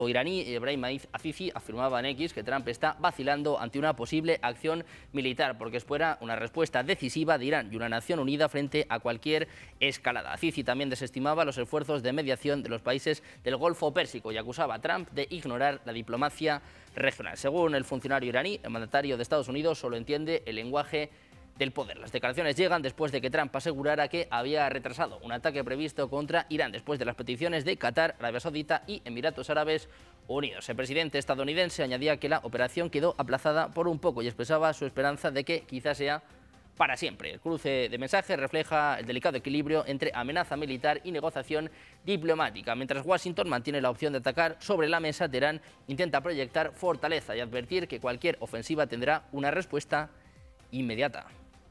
iraní Ebrahim Afifi afirmaba en X que Trump está vacilando ante una posible acción militar porque espera una respuesta decisiva de Irán y una nación unida frente a cualquier escalada. Afifi también desestimaba los esfuerzos de mediación de los países del Golfo Pérsico y acusaba a Trump de ignorar la diplomacia regional. Según el funcionario iraní, el mandatario de Estados Unidos solo entiende el lenguaje del poder. Las declaraciones llegan después de que Trump asegurara que había retrasado un ataque previsto contra Irán después de las peticiones de Qatar, Arabia Saudita y Emiratos Árabes Unidos. El presidente estadounidense añadía que la operación quedó aplazada por un poco y expresaba su esperanza de que quizás sea para siempre. El cruce de mensajes refleja el delicado equilibrio entre amenaza militar y negociación diplomática. Mientras Washington mantiene la opción de atacar sobre la mesa, Teherán intenta proyectar fortaleza y advertir que cualquier ofensiva tendrá una respuesta inmediata.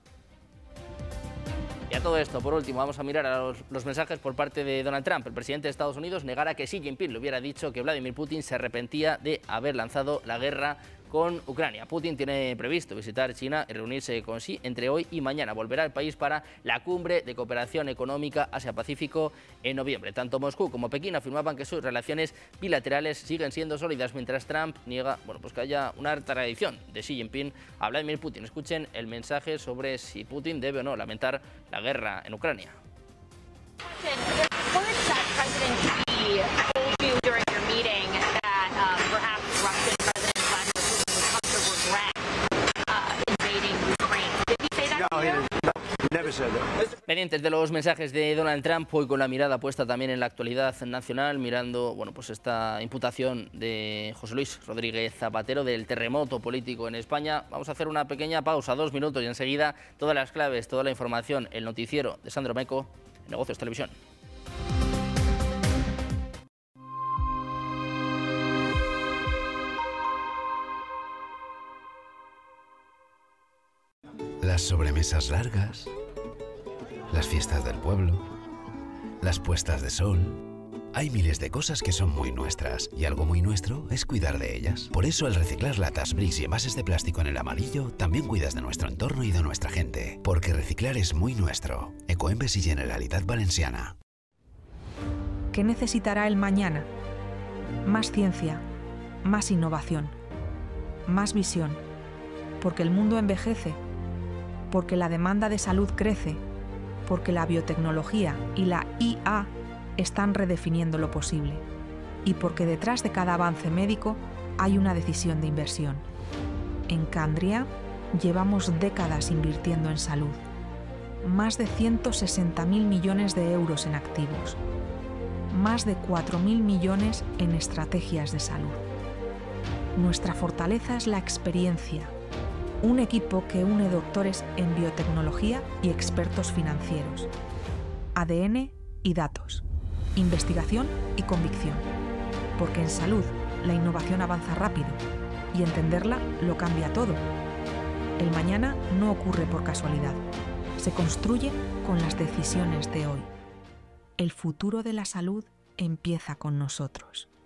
Y a todo esto, por último, vamos a mirar a los mensajes por parte de Donald Trump. El presidente de Estados Unidos negara que Xi Jinping le hubiera dicho que Vladimir Putin se arrepentía de haber lanzado la guerra con Ucrania. Putin tiene previsto visitar China y reunirse con Xi entre hoy y mañana. Volverá al país para la cumbre de cooperación económica Asia-Pacífico en noviembre. Tanto Moscú como Pekín afirmaban que sus relaciones bilaterales siguen siendo sólidas, mientras Trump niega que haya una tradición de Xi Jinping a Vladimir Putin. Escuchen el mensaje sobre si Putin debe o no lamentar la guerra en Ucrania. Pendientes de los mensajes de Donald Trump, hoy con la mirada puesta también en la actualidad nacional, mirando esta imputación de José Luis Rodríguez Zapatero del terremoto político en España. Vamos a hacer una pequeña pausa, 2 minutos, y enseguida todas las claves, toda la información, el noticiero de Sandro Meco, Negocios Televisión. Las sobremesas largas, las fiestas del pueblo, las puestas de sol. Hay miles de cosas que son muy nuestras y algo muy nuestro es cuidar de ellas. Por eso, al reciclar latas, bricks y envases de plástico en el amarillo, también cuidas de nuestro entorno y de nuestra gente. Porque reciclar es muy nuestro. Ecoembes y Generalitat Valenciana. ¿Qué necesitará el mañana? Más ciencia, más innovación, más visión. Porque el mundo envejece, porque la demanda de salud crece, porque la biotecnología y la IA están redefiniendo lo posible y porque detrás de cada avance médico hay una decisión de inversión. En Candria llevamos décadas invirtiendo en salud. Más de 160.000 millones de euros en activos. Más de 4.000 millones en estrategias de salud. Nuestra fortaleza es la experiencia. Un equipo que une doctores en biotecnología y expertos financieros. ADN y datos. Investigación y convicción. Porque en salud la innovación avanza rápido y entenderla lo cambia todo. El mañana no ocurre por casualidad. Se construye con las decisiones de hoy. El futuro de la salud empieza con nosotros.